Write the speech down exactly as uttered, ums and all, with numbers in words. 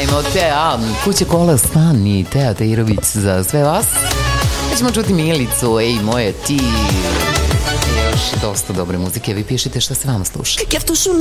Ajmo, Tea, kuće kola stan i Tea Teirović za sve vas. Da ćemo čuti Milicu, ej moje ti. Još dosta dobre muzike, vi pišite šta se vama sluša. Κι αυτός σου